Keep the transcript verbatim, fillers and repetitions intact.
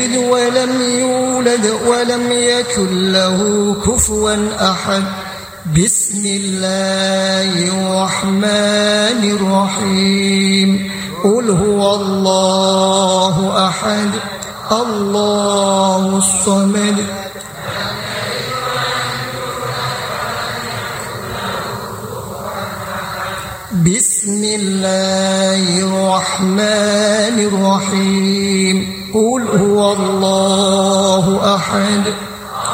ولم يولد ولم يكن له كفوا أحد. بسم الله الرحمن الرحيم. قل هو الله أحد الله الصمد. بسم الله الرحمن الرحيم. قل هو الله أحد